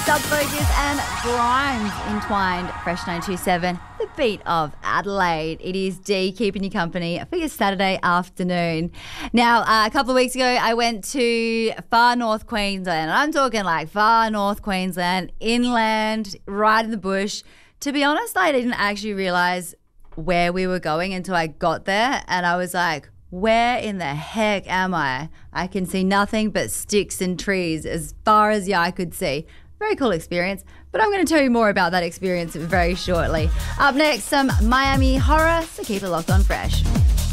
Dub Focus and Grimes entwined. Fresh 927, the beat of Adelaide. It is D keeping you company for your Saturday afternoon. Now, a couple of weeks ago, I went to far north Queensland. I'm talking like far north Queensland, inland, right in the bush. To be honest, I didn't actually realise where we were going until I got there, and I was like, where in the heck am I? I can see nothing but sticks and trees as far as the eye could see. Very cool experience, but I'm going to tell you more about that experience very shortly. Up next, some Miami horror, so keep it locked on Fresh.